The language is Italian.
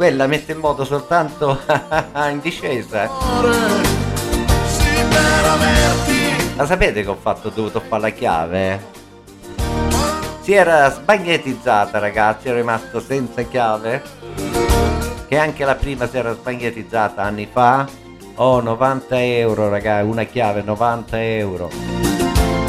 quella mette in moto soltanto in discesa. La sapete che ho dovuto fare la chiave? Si era sbagnetizzata, ragazzi, ero rimasto senza chiave. Che anche la prima si era sbagnetizzata anni fa. Oh, 90 euro, ragazzi, una chiave, 90 euro.